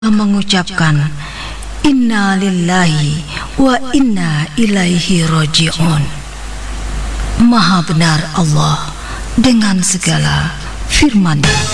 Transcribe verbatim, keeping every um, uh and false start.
mengucapkan inna lillahi wa inna ilaihi raji'un. Maha benar Allah dengan segala firman-Nya.